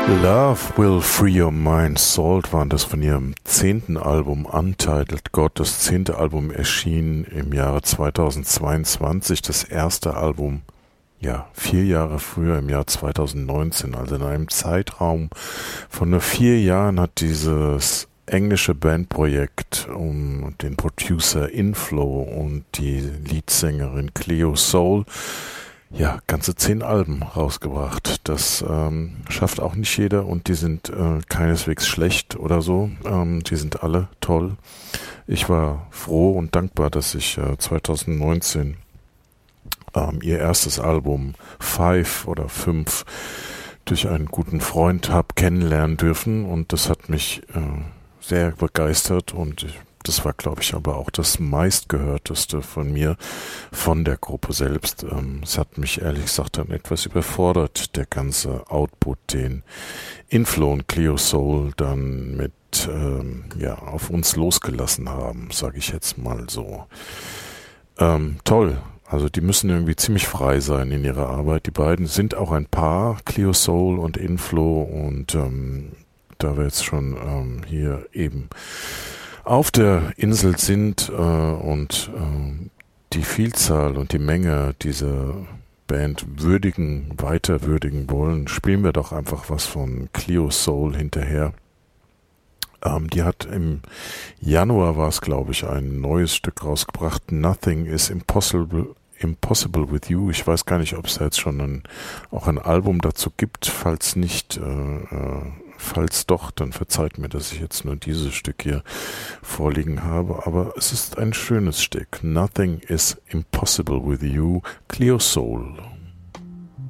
Love Will Free Your Mind. Salt waren das von ihrem 10. Album Untitled God. Das 10. Album erschien im Jahre 2022. Das erste Album, 4 Jahre früher, im Jahr 2019. Also in einem Zeitraum von nur 4 Jahren hat dieses englische Bandprojekt um den Producer Inflow und die Leadsängerin Cleo Sol ganze 10 Alben rausgebracht. Das schafft auch nicht jeder und die sind keineswegs schlecht oder so. Die sind alle toll. Ich war froh und dankbar, dass ich 2019 ihr erstes Album 5 oder 5 durch einen guten Freund habe kennenlernen dürfen und das hat mich sehr begeistert und das war, glaube ich, aber auch das meistgehörteste von mir, von der Gruppe selbst. Es hat mich ehrlich gesagt dann etwas überfordert, der ganze Output, den Inflow und Cleo Sol dann mit auf uns losgelassen haben, sage ich jetzt mal so. Toll. Also die müssen irgendwie ziemlich frei sein in ihrer Arbeit. Die beiden sind auch ein Paar, Cleo Sol und Inflow, und da wir jetzt schon hier eben auf der Insel sind und die Vielzahl und die Menge dieser Band weiter würdigen wollen, spielen wir doch einfach was von Cleo Sol hinterher. Die hat im Januar, war es glaube ich, ein neues Stück rausgebracht, Nothing is Impossible with You. Ich weiß gar nicht, ob es da jetzt schon auch ein Album dazu gibt. Falls nicht, falls doch, dann verzeiht mir, dass ich jetzt nur dieses Stück hier vorliegen habe. Aber es ist ein schönes Stück. Nothing is Impossible with You, Cleo Sol.